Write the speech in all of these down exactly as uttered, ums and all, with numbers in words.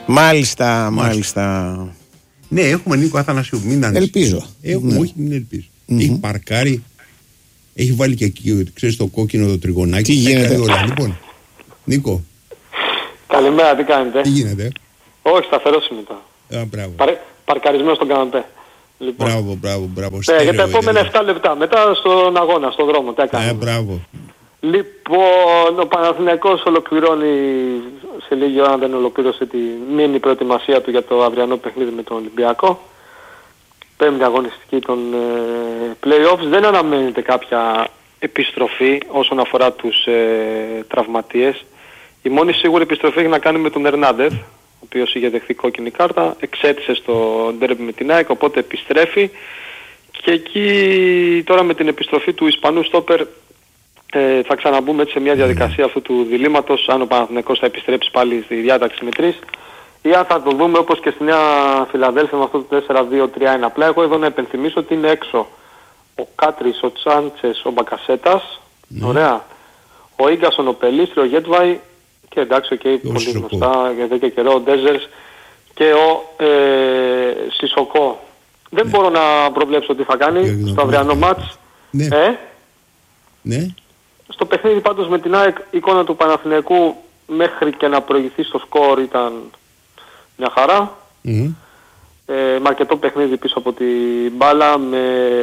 Μάλιστα, μάλιστα. Ναι, έχουμε Νίκο Αθανασίου. Μην ελπίζω. Έχουμε, ναι. Όχι, μην ελπίζω. Mm-hmm. Έχει παρκάρει, έχει βάλει και εκεί, ξέρεις, το κόκκινο το τριγωνάκι. Τι γίνεται? Όλα. Λοιπόν, Νίκο. Καλημέρα, τι κάνετε? Τι γίνεται? Όχι, σταθερός είμαι τώρα. Α, μπράβο. Παρε, παρκαρισμένο στον καναπέ. Λοιπόν. Μπράβο, μπράβο, μπράβο. Ναι, για τα επόμενα επτά λεπτά. Μετά στον αγώνα, στον δρόμο. Τι ε, μπράβο. Λοιπόν, ο Παναθηναϊκός ολοκληρώνει σε λίγη ώρα, αν δεν ολοκλήρωσε τη μήνυ προετοιμασία του για το αυριανό παιχνίδι με τον Ολυμπιακό. Πέμπτη αγωνιστική των ε, play-offs. Δεν αναμένεται κάποια επιστροφή όσον αφορά τους ε, τραυματίες. Η μόνη σίγουρη επιστροφή έχει να κάνει με τον Ερνάντεθ, ο οποίος είχε δεχθεί κόκκινη κάρτα, εξέτησε στο ντέρμπι με την ΑΕΚ, οπότε επιστρέφει. Και εκεί τώρα με την επιστροφή του Ισπανού στόπερ ε, θα ξαναμπούμε έτσι σε μια διαδικασία αυτού του διλήμματος, αν ο Παναθηναϊκός θα επιστρέψει πάλι στη διάταξη με τρεις ή αν θα το δούμε όπως και στη Νέα Φιλαδέλφια με αυτό το τέσσερα δύο τρία ένα. Απλά εγώ εδώ να επενθυμίσω ότι είναι έξω ο Κάτρις, ο Τσάντσες, ο Μπακασέτας, mm. ωραία, ο Ίγκασον, ο Πελίστρη, ο Γέτβαϊ και εντάξει, okay, πολύ γνωστά εδώ και καιρό, ο Ντέζερς και ο ε, Σισοκό. Δεν ναι. μπορώ να προβλέψω τι θα κάνει yeah, στο αυριανό μάτς. Ναι. Ε? Ναι. Στο παιχνίδι πάντως με την ΑΕΚ, η εικόνα του Παναθηναϊκού μέχρι και να προηγηθεί στο σκορ ήταν μια χαρά. Mm. Ε, με αρκετό παιχνίδι πίσω από την μπάλα, με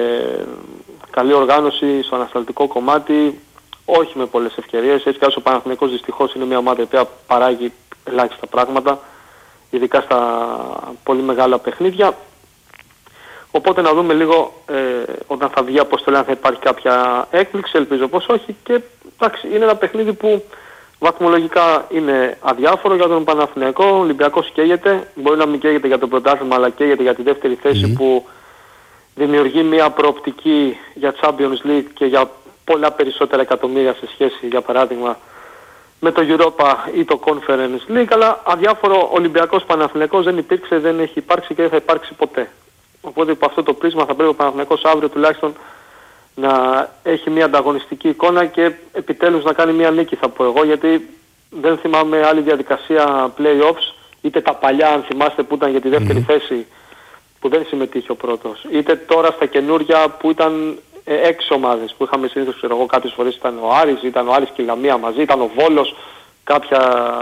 καλή οργάνωση στο ανασταλτικό κομμάτι, όχι με πολλές ευκαιρίες. Έτσι κι άλλως ο Παναθηναϊκός δυστυχώς είναι μια ομάδα που παράγει ελάχιστα πράγματα, ειδικά στα πολύ μεγάλα παιχνίδια. Οπότε να δούμε λίγο ε, όταν θα βγει αποστολή αν θα υπάρχει κάποια έκπληξη, ελπίζω πως όχι. Και εντάξει, είναι ένα παιχνίδι που βαθμολογικά είναι αδιάφορο για τον Παναθηναϊκό. Ο Ολυμπιακός καίγεται, μπορεί να μην καίγεται για το πρωτάθλημα, αλλά καίγεται για τη δεύτερη θέση mm. που δημιουργεί μια προοπτική για Champions League και για πολλά περισσότερα εκατομμύρια σε σχέση, για παράδειγμα, με το Europa ή το Conference League. Αλλά αδιάφορο Ολυμπιακός Παναθηναϊκός δεν υπήρξε, δεν έχει υπάρξει και δεν θα υπάρξει ποτέ. Οπότε από αυτό το πρίσμα θα πρέπει ο Παναθηναϊκός αύριο τουλάχιστον να έχει μια ανταγωνιστική εικόνα και επιτέλους να κάνει μια νίκη, θα πω εγώ, γιατί δεν θυμάμαι άλλη διαδικασία play-offs, είτε τα παλιά αν θυμάστε που ήταν για τη δεύτερη mm-hmm. θέση που δεν συμμετείχε ο πρώτος, είτε τώρα στα καινούρια που ήταν ε, έξι ομάδες που είχαμε συνήθως, ξέρω εγώ, κάποιες φορές ήταν ο Άρης, ήταν ο Άρης και η Λαμία μαζί, ήταν ο Βόλος κάποια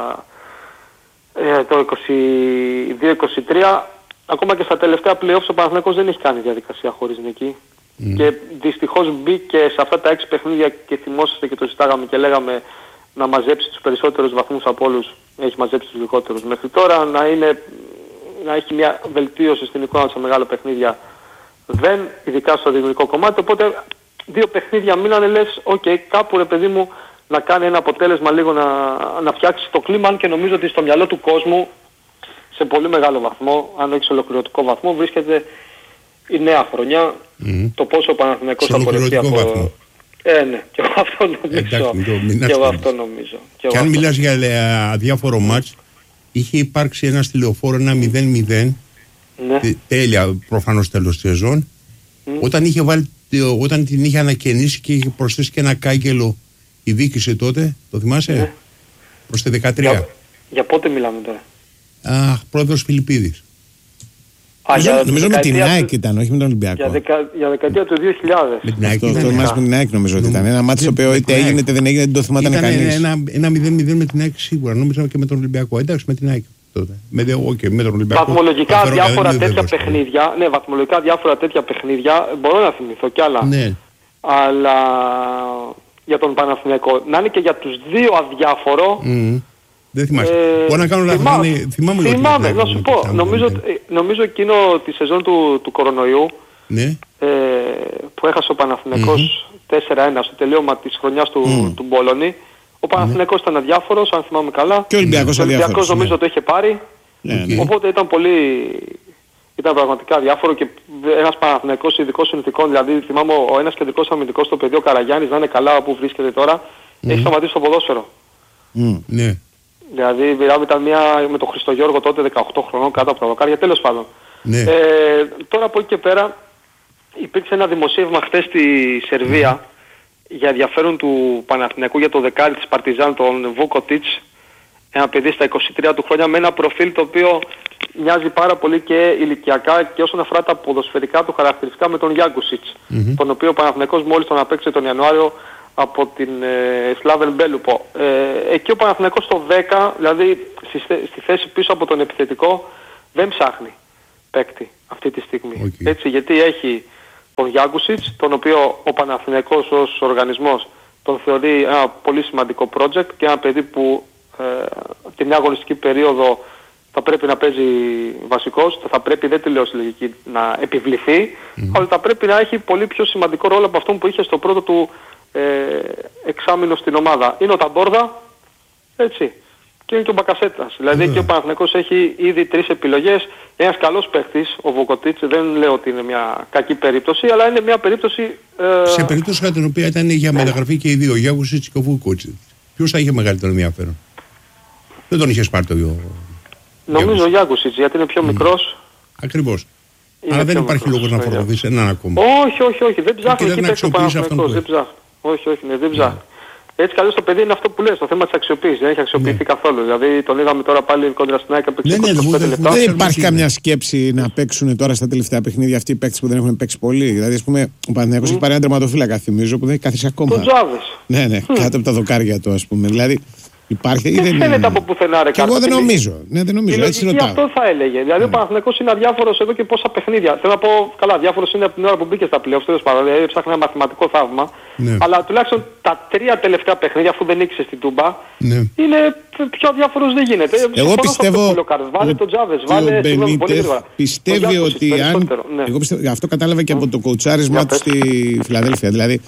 ε, το είκοσι δύο είκοσι τρία. Ακόμα και στα τελευταία play-offs ο Παναθηναϊκός δεν έχει κάνει διαδικασία χωρίς νική. Mm. Και δυστυχώς μπήκε σε αυτά τα έξι παιχνίδια και θυμόσαστε και το ζητάγαμε και λέγαμε να μαζέψει τους περισσότερους βαθμούς από όλους. Έχει μαζέψει τους λιγότερους μέχρι τώρα, να, είναι, να έχει μια βελτίωση στην εικόνα σε μεγάλα παιχνίδια. Δεν, ειδικά στο δημιουργικό κομμάτι. Οπότε δύο παιχνίδια μείνανε, λες, οκ, okay, κάπου ρε παιδί μου να κάνει ένα αποτέλεσμα λίγο να, να φτιάξει το κλίμα, αν και νομίζω ότι στο μυαλό του κόσμου σε πολύ μεγάλο βαθμό, αν όχι σε ολοκληρωτικό βαθμό, βρίσκεται η νέα χρονιά, mm. το πόσο ο Παναθηναϊκός θα πορευτεί από... Βαθμό. Ε, ναι, και εγώ αυτό νομίζω. Εντάξει, και εγώ αυτό νομίζω. Και, και αν μιλάς για αδιάφορο μάτς, είχε υπάρξει ένα στη Λεωφόρο ένα μηδέν μηδέν, ναι. τέλεια προφανώς τέλος της σεζόν, mm. όταν, είχε βάλει, όταν την είχε ανακαινήσει και είχε προσθέσει και ένα κάγκελο η διοίκηση τότε, το θυμάσαι, ναι. προς τη δεκατρία. Για, για πότε μιλάμε τώρα? Αχ, πρόεδρος Φιλιππίδης. Α, νομίζω για νομίζω με την ΑΕΚ ήταν, όχι με τον Ολυμπιακό. Για, δεκα, για δεκαετία του δύο χιλιάδες. Με την ΑΕΚ ήταν. Το θυμάσαι με την ΑΕΚ νομίζω ότι ήταν. Ένα μάτι το οποίο είτε έγινε είτε δεν έγινε, δεν το θυμάταν κανείς. Ήταν ένα μηδέν μηδέν με την ΑΕΚ σίγουρα, νόμιζα και με τον Ολυμπιακό. Εντάξει, με την ΑΕΚ τότε. Με, okay, με τον Ολυμπιακό. Βαθμολογικά διάφορα τέτοια παιχνίδια, ναι, βαθμολογικά διάφορα τέτοια παιχνίδια, μπορώ να θυμηθώ κι άλλα. Ναι. Αλλά για τον Παναθηναϊκό, να είναι και για τους δύο αδιάφορο. Δεν θυμάσαι. Ε, Μπορώ να κάνω λάθος. Θυμά, θυμάμαι, θυμάμαι, να σου πω. Νομίζω, νομίζω εκείνο τη σεζόν του, του κορονοϊού, ναι. ε, που έχασε ο Παναθηναϊκός mm-hmm. τέσσερα ένα στο τελείωμα της χρονιάς του, mm. του Μπόλωνη. Ο Παναθηναϊκός mm. ήταν αδιάφορος, αν θυμάμαι καλά. Και ο Ολυμπιακός, ο Ολυμπιακός νομίζω ναι. το είχε πάρει. Ναι, ναι. Οπότε ήταν πολύ... Ήταν πραγματικά αδιάφορο και ένας Παναθηναϊκός ειδικός συνθηκών. Δηλαδή θυμάμαι ο ένας κεντρικός αμυντικός στο πεδίο Καραγιάννης να είναι καλά όπου βρίσκεται τώρα. Mm. Έχει σταματήσει το ποδόσφαιρο. Mm. Ναι. Δηλαδή ήταν μια με τον Χριστογιώργο τότε δεκαοκτώ χρονών κάτω από τα δοκάρια, τέλος πάντων. Ναι. Ε, τώρα από εκεί και πέρα υπήρξε ένα δημοσίευμα χθες στη Σερβία mm. για ενδιαφέρον του Παναθηναϊκού για το δεκάρι της Παρτιζάν, τον Βούκοτιτς, Ένα παιδί στα είκοσι τρία του χρόνια με ένα προφίλ το οποίο μοιάζει πάρα πολύ και ηλικιακά και όσον αφορά τα ποδοσφαιρικά του χαρακτηριστικά με τον Γιάνκουσιτς, mm-hmm. τον οποίο ο Παναθηναϊκός μόλις τον απέκτησε τον Ιανουάριο από την ε, Σλάβεν Μπέλουπο. Ε, εκεί ο Παναθηναϊκός στο δέκα, δηλαδή στη, στη θέση πίσω από τον επιθετικό, δεν ψάχνει παίκτη αυτή τη στιγμή. Okay. Έτσι, γιατί έχει τον Γιάνκουσιτς, τον οποίο ο Παναθηναϊκός ως οργανισμός τον θεωρεί ένα πολύ σημαντικό project και ένα παιδί που ε, και μια αγωνιστική περίοδο θα πρέπει να παίζει βασικός, θα πρέπει, δεν τη λέω στη λογική, να επιβληθεί, mm-hmm. αλλά θα πρέπει να έχει πολύ πιο σημαντικό ρόλο από αυτόν που είχε στο πρώτο του ε, εξάμηνο στην ομάδα. Είναι ο Ταμπόρδα, έτσι, και είναι και ο Μπακασέτας. Δηλαδή mm-hmm. και ο Παναθηναϊκός έχει ήδη τρεις επιλογές. Ένας καλός παίχτης, ο Βοκοτίτς, δεν λέω ότι είναι μια κακή περίπτωση, αλλά είναι μια περίπτωση... Ε... Σε περίπτωση κατά την οποία ήταν για μεταγραφή και οι δύο, ο Γιάνκουσιτς και ο Βοκοτίτς. Ποιος θα είχε μεγαλύτερο ενδιαφέρον? Δεν τον είχες πάρει το δύο. Νομίζω ο Γιάνκουσιτς, γιατί είναι πιο mm. μικρός. Ακριβώς. Αλλά δεν υπάρχει λόγος να φορτωθείς έναν ακόμα. Όχι, όχι, όχι. Δεν ψάχνει εκεί παίξει ο Παναθηναϊκός. Δεν ψάχνει. Όχι, όχι, ναι, δεν ψάχνει. Yeah. Έτσι καλώς το παιδί είναι αυτό που λες, το θέμα της αξιοποίησης. Δεν έχει αξιοποιηθεί yeah. καθόλου. Δηλαδή τον είδαμε τώρα πάλι κόντρα στην ΑΕΚ από είκοσι πέντε λεπτά. Δεν υπάρχει καμιά σκέψη να παίξουν τώρα στα τελευταία παιχνίδια αυτοί οι παίκτες που δεν έχουν παίξει πολύ. Δηλαδή, ας πούμε, ο Παναθηναϊκός έχει πάρει ένα τερματοφύλακα, θυμίζω, που δεν έχει καθίσει ακόμα. Τον Τζάβες. Ναι, ναι, κάτω από τα δοκάρια του, ας πούμε. Δηλαδή, υπάρχει, δεν φαίνεται είναι... από πουθενά ρε. Και εγώ δεν νομίζω. Ναι, δεν νομίζω. Έτσι ρωτάω. Αυτό θα έλεγε. Δηλαδή ο Παναθηναϊκός είναι αδιάφορος εδώ και πόσα παιχνίδια. Θέλω να πω, καλά, αδιάφορος είναι από την ώρα που μπήκε στα πλέον. Τέλος πάντων, δηλαδή ψάχνει ένα μαθηματικό θαύμα. Ναι. Αλλά τουλάχιστον τα τρία τελευταία παιχνίδια, αφού δεν νίκησε στην Τούμπα, ναι. είναι πιο αδιάφορος δεν γίνεται. Εγώ πιστεύω. Βάλε τον Τζάβες, βάλε τον πιστεύει ότι αν. Εγώ πιστεύω, αυτό κατάλαβα και από το κοουτσάρισμα του στη Φιλαδέλφια. Δηλαδή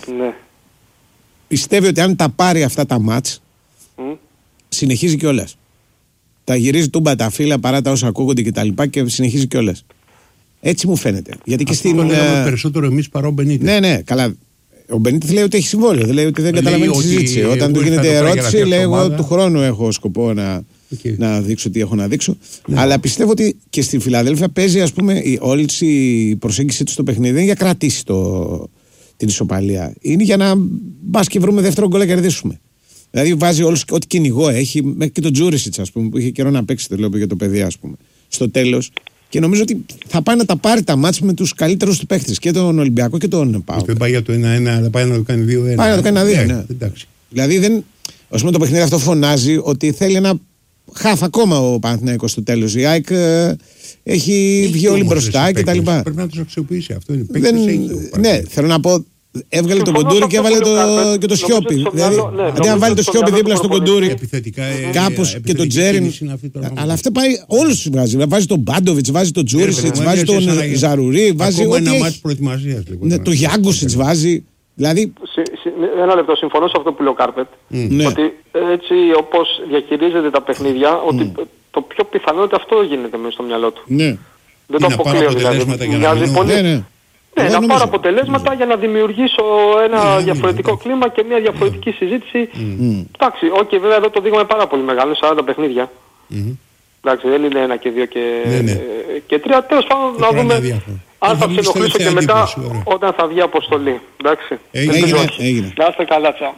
πιστεύει ότι αν τα πάρει αυτά τα μάτς. Συνεχίζει κιόλας. Τα γυρίζει τούμπα τα φύλλα παρά τα όσα ακούγονται και τα λοιπά και συνεχίζει κιόλας. Έτσι μου φαίνεται. Γιατί και στην. Το λέγαμε περισσότερο εμείς παρά ο Μπενίτες. Ναι, ναι, καλά. Ο Μπενίτες λέει ότι έχει συμβόλαιο. Δεν λέει ότι δεν καταλαβαίνει τη συζήτηση. Όταν του γίνεται ερώτηση, λέει εγώ του χρόνου έχω σκοπό να, okay. να δείξω τι έχω να δείξω. Ναι. Αλλά πιστεύω ότι και στη Φιλαδέλφια παίζει, ας πούμε, η, όλη η προσέγγιση του στο παιχνίδι δεν είναι για κρατήσει το, την ισοπαλία. Είναι για να μπας και βρούμε δεύτερο γκολ να κερδίσουμε. Δηλαδή βάζει όλους ό,τι κυνηγό έχει, μέχρι και τον Τζούρισιτς, ας πούμε, που είχε καιρό να παίξει, το λέω για το παιδί, ας πούμε, στο τέλος. Και νομίζω ότι θα πάει να τα πάρει τα μάτς με τους καλύτερους του παίχτες, και τον Ολυμπιακό και τον ΠΑΟΚ. Δεν πάει για το ένα ένα, αλλά πάει να το κάνει δύο ένα. Πάει να το κάνει ένα δύο, ναι. Εντάξει. Δηλαδή δεν. Ας πούμε το παιχνίδι αυτό φωνάζει ότι θέλει ένα χάφ ακόμα ο Παναθηναϊκός στο τέλος. Η ΑΕΚ ε, έχει βγει όλη μπροστά κτλ. Πρέπει να τους αξιοποιήσει αυτό. Είναι δεν, ναι, θέλω να πω. Έβγαλε τον Κοντούρη και έβαλε το, και το Σιόπι. Δηλαδή, αντί να βάλει το Σιόπι δίπλα στον Κοντούρη, κάπως και τον Τζέριν. Αλλά αυτό πάει όλους τους βγάζει. Βάζει τον Μπάντοβιτς, βάζει τον Τζούρισιτς, βάζει τον Ζαρουρί, βάζει ό,τι έχει. Το Γιάνκουσιτς βάζει. Δηλαδή... Ένα λεπτό, συμφωνώ σε αυτό που λέει ο Κάρπετ. Ότι έτσι όπως διαχειρίζεται τα παιχνίδια, ότι το πιο πιθανό είναι ότι αυτό γίνεται μέσα στο μυαλό του. Δεν το αποκλείω δηλαδή. Μοιάζει πολύ. Ναι, να πάρω αποτελέσματα mm. για να δημιουργήσω ένα mm. διαφορετικό mm. κλίμα και μια διαφορετική mm. συζήτηση. Mm. Εντάξει, okay, βέβαια εδώ το δείγμα είναι πάρα πολύ μεγάλο, σαράντα παιχνίδια. Mm. Εντάξει, δεν είναι ένα και δύο και, ναι, ναι. και τρία. Τέλος πάντων να δούμε διάφορα. αν θα ξενοχλήσω και μετά εντύπωση, όταν θα βγει αποστολή. Εντάξει. Έγινε, έγινε. Να είστε καλά, τσάου.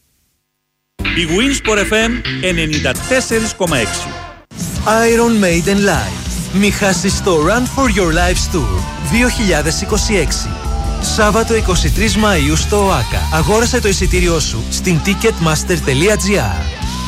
Η Winsport εφ εμ ενενήντα τέσσερα κόμμα έξι. Iron Maiden Live. Μη χάσεις το Run for Your Lives Tour δύο χιλιάδες είκοσι έξι. Σάββατο εικοστή τρίτη Μαΐου στο ΟΑΚΑ. Αγόρασε το εισιτήριό σου στην ticketmaster τελεία gr.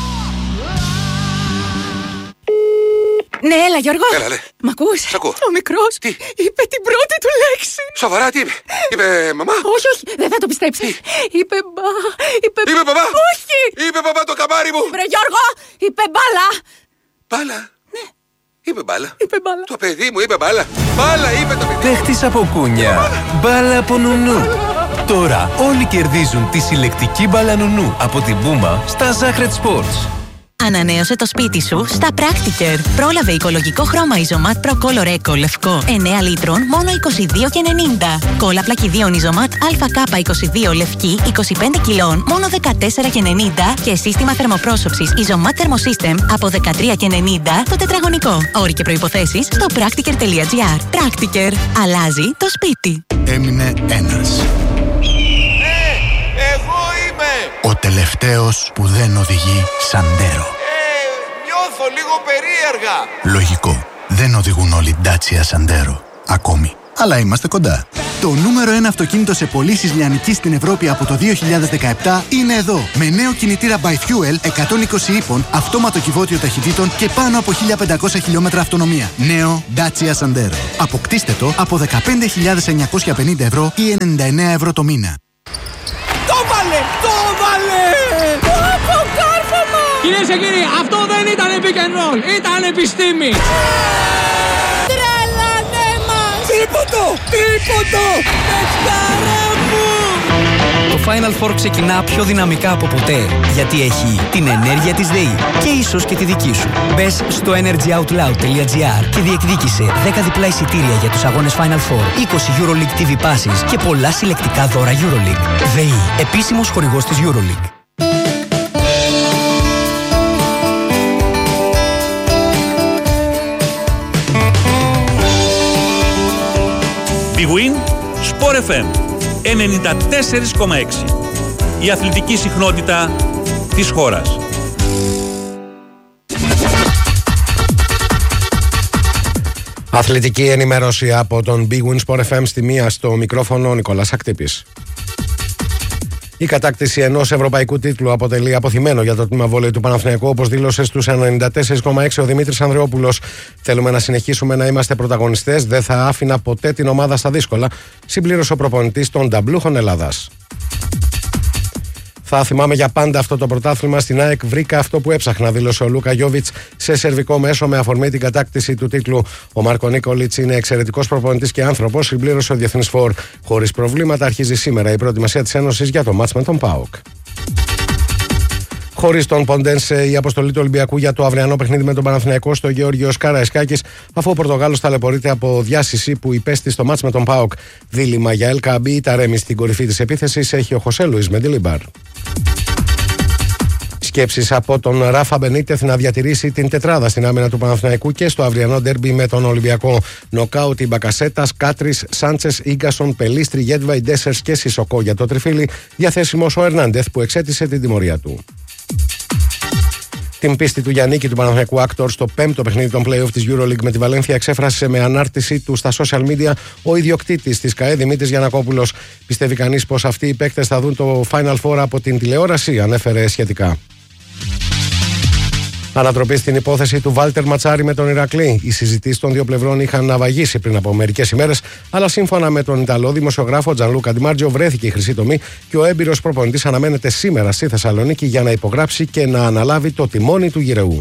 Ναι, έλα Γιώργο. Έλα, λέ. Μ' ακούς? Σ' ακούω. Ο μικρός τι? είπε την πρώτη του λέξη. Σοβαρά, τι είπε? Είπε μαμά? Όχι, όχι, δεν θα το πιστέψει. Είπε μπα... Είπε, είπε μπαμπά? Όχι! Είπε μπαμπά το καμάρι μου! Βρε Γιώργο, είπε μπάλα. Μπάλα? Ναι. Είπε μπάλα. Είπε μπάλα. Το παιδί μου είπε μπάλα. Μπάλα είπε το παιδί. Παίχτης από κούνια. Μπάλα από νουνού. Τώρα όλοι κερδίζουν τη συλλεκτική μπάλα νουνού από την Puma στα Zahret Sports. Ανανέωσε το σπίτι σου στα Practiker. Πρόλαβε οικολογικό χρώμα Isomat Pro Color Eco λευκό εννέα λίτρων μόνο είκοσι δύο και ενενήντα. Κόλλα πλακιδίων Isomat έι κέι είκοσι δύο λευκή είκοσι πέντε κιλών μόνο δεκατέσσερα και ενενήντα και σύστημα θερμοπρόσωψης Isomat Thermosystem από δεκατρία και ενενήντα το τετραγωνικό. Όροι και προϋποθέσεις στο practiker τελεία gr. Practiker. Αλλάζει το σπίτι. Έμεινε ένας. Εγώ είμαι! Ο τελευταίος που δεν οδηγεί Σαντέρο. Ε, λίγο περίεργα. Λογικό. Δεν οδηγούν όλοι Dacia Sandero. Ακόμη. Αλλά είμαστε κοντά. Το νούμερο ένα αυτοκίνητο σε πωλήσεις λιανικής στην Ευρώπη από το δύο χιλιάδες δεκαεπτά είναι εδώ. Με νέο κινητήρα by fuel εκατόν είκοσι ύπων, αυτόματο κυβότιο ταχυτήτων και πάνω από χίλια πεντακόσια χιλιόμετρα αυτονομία. Νέο Dacia Sandero. Αποκτήστε το από δεκαπέντε χιλιάδες εννιακόσια πενήντα ευρώ ή ενενήντα εννέα ευρώ το μήνα. Το βάλε! Το βάλε! Το κάρφωμα! Κυρίες και κύριοι, αυτό δεν ήταν pick and roll, ήταν επιστήμη! Τρίποντο! Τρίποντο! Πεσκάρα μου! Το Final Four ξεκινά πιο δυναμικά από ποτέ, γιατί έχει την ενέργεια της ΔΕΗ και ίσως και τη δική σου. Μπες στο energyoutloud τελεία gr και διεκδίκησε δέκα διπλά εισιτήρια για τους αγώνες Final Four, είκοσι EuroLeague τι βι Passes και πολλά συλλεκτικά δώρα EuroLeague. ΔΕΗ, επίσημος χορηγός της EuroLeague. Big Win Sport εφ εμ ενενήντα τέσσερα κόμμα έξι. Η αθλητική συχνότητα της χώρας. Αθλητική ενημέρωση από τον Big Win Sport εφ εμ στη μία, στο μικρόφωνο Νικόλας Ακτύπης. Η κατάκτηση ενός ευρωπαϊκού τίτλου αποτελεί αποθυμένο για το τμήμα βόλεϊ του Παναθηναϊκού, όπως δήλωσε στους ενενήντα τέσσερα κόμμα έξι ο Δημήτρης Ανδρεόπουλος. Θέλουμε να συνεχίσουμε να είμαστε πρωταγωνιστές, δεν θα άφηνα ποτέ την ομάδα στα δύσκολα, συμπλήρωσε ο προπονητής των Νταμπλούχων Ελλάδας. Θα θυμάμαι για πάντα αυτό το πρωτάθλημα. Στην ΑΕΚ βρήκα αυτό που έψαχνα, δήλωσε ο Λούκα Γιόβιτς σε σερβικό μέσο με αφορμή την κατάκτηση του τίτλου. Ο Μάρκο Νίκολιτς είναι εξαιρετικός προπονητής και άνθρωπος, συμπλήρωσε ο Διεθνής Φορ. Χωρίς προβλήματα αρχίζει σήμερα η προετοιμασία της Ένωσης για το μάτς με τον ΠΑΟΚ. Χωρίς τον Ποντένσε, η αποστολή του Ολυμπιακού για το αυριανό παιχνίδι με τον Παναθηναϊκό στο Γεώργιος Καραϊσκάκης, αφού ο Πορτογάλος ταλαιπωρείται από διάσηση που υπέστη στο μάτς με τον ΠΑΟΚ. Δίλημμα για Ελ Καμπί, τα Ρέμι στην κορυφή της επίθεσης έχει ο Χωσέ Λουίς Μεντιλίμπαρ. Σκέψεις από τον Ράφα Μπενίτεθ να διατηρήσει την τετράδα στην άμυνα του Παναθηναϊκού και στο αυριανό ντέρμπι με τον Ολυμπιακό. Νοκάουτ οι Μπακασέτας, Κάτρις, Σάντσες, Ίγκασον, Πελίστρι, Γέτβαϊ, Ντέσσερς και Σισοκό για το τριφύλι. Διαθέσιμος ο Ερνάντεθ που εξέτησε την τιμωρία του. Την πίστη του Γιαννίκη του Παναθηναϊκού Άκτορ στο πέμπτο παιχνίδι των play-off της EuroLeague με τη Βαλένθια εξέφρασε με ανάρτησή του στα social media ο ιδιοκτήτης της ΚΑΕ Δημήτρης Γιαννακόπουλος. Πιστεύει κανείς πως αυτοί οι παίκτες θα δουν το Final Four από την τηλεόραση, ανέφερε σχετικά. Ανατροπή στην υπόθεση του Βάλτερ Ματσάρη με τον Ηρακλή. Οι συζητήσεις των δύο πλευρών είχαν ναυαγίσει πριν από μερικές ημέρες, αλλά σύμφωνα με τον Ιταλό δημοσιογράφο Τζανλούκα Ντιμάρτζιο βρέθηκε η χρυσή τομή και ο έμπειρος προπονητής αναμένεται σήμερα στη Θεσσαλονίκη για να υπογράψει και να αναλάβει το τιμόνι του γυρεού.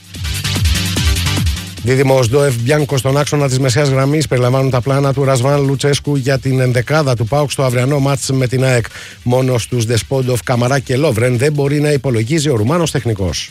Δίδυμος Ντόεφ Μπιάνκο στον άξονα της μεσαίας γραμμής περιλαμβάνουν τα πλάνα του Ρασβάν Λουτσέσκου για την ενδεκάδα του ΠΑΟΚ στο αυριανό μάτς με την ΑΕΚ. Μόνο στους Δεσπόντοφ, Καμαρά και Λόβρεν δεν μπορεί να υπολογίζει ο Ρουμάνος τεχνικός.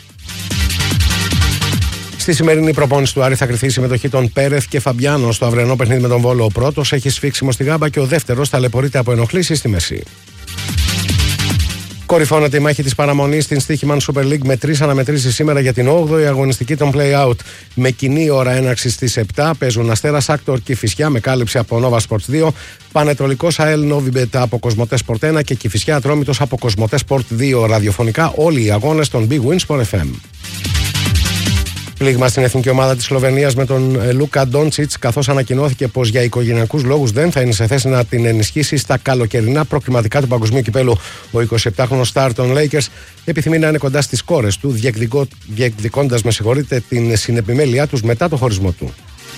Στη σημερινή προπόνηση του Άρη θα κριθεί η συμμετοχή των Πέρεθ και Φαμπιάνο στο αυριανό παιχνίδι με τον Βόλο. Ο πρώτος έχει σφίξιμο στη γάμπα και ο δεύτερος ταλαιπωρείται από ενοχλήσεις στη μέση. Κορυφώνεται η μάχη της παραμονής στην Στοίχημαν Super League με τρεις αναμετρήσεις σήμερα για την όγδοη αγωνιστική των play-out. Με κοινή ώρα έναρξης στις επτά παίζουν Αστέρας Άκτορ Κηφισιά με κάλυψη από Nova Sports δύο, Πανετολικός ΑΕΛ Νόβιμπετ από Κοσμοτέ Sport ένα και Κηφισιά Ατρόμητος από Κοσμοτέ Sport δύο. Ραδιοφωνικά όλοι οι αγώνες των Big Win Sport εφ εμ. Πλήγμα στην εθνική ομάδα της Σλοβενίας με τον Λούκα Ντόντσιτς, καθώς ανακοινώθηκε πως για οικογενειακούς λόγους δεν θα είναι σε θέση να την ενισχύσει στα καλοκαιρινά προκριματικά του Παγκοσμίου Κυπέλου. Ο εικοσιεπτάχρονος στάρ των Lakers επιθυμεί να είναι κοντά στις κόρες του, διεκδικώντας με συγχωρείτε την συνεπιμέλειά τους μετά το χωρισμό του.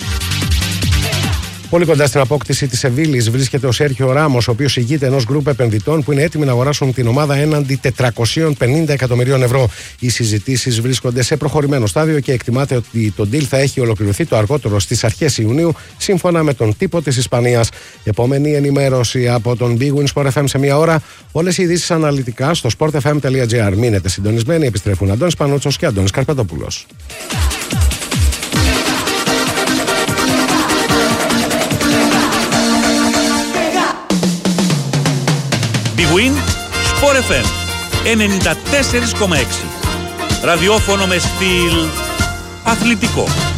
Πολύ κοντά στην απόκτηση της Σεβίλης βρίσκεται ο Σέρχιο Ράμος, ο οποίος ηγείται ενός γκρουπ επενδυτών που είναι έτοιμοι να αγοράσουν την ομάδα έναντι τετρακόσια πενήντα εκατομμυρίων ευρώ. Οι συζητήσεις βρίσκονται σε προχωρημένο στάδιο και εκτιμάται ότι το deal θα έχει ολοκληρωθεί το αργότερο στις αρχές Ιουνίου, σύμφωνα με τον τύπο της Ισπανίας. Επόμενη ενημέρωση από τον Big Win Sport εφ εμ σε μία ώρα. Όλες οι ειδήσεις αναλυτικά στο sport f m τελεία g r. Μείνετε συντονισμένοι, επιστρέφουν Αντώνης Πανούτσος και Αντώνης Καρπετόπουλος. Big Win Sport εφ εμ ενενήντα τέσσερα κόμμα έξι. Ραδιόφωνο με στυλ αθλητικό.